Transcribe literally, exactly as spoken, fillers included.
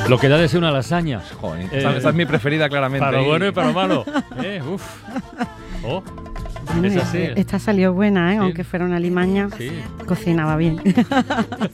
Lo que da de ser una lasaña. Joder, Eh, esa, esa es mi preferida, claramente. Para lo Y- bueno y para lo malo. Eh, uf. Oh, es así. Esta salió buena, ¿eh? Sí. Aunque fuera una limaña, Sí. cocinaba bien.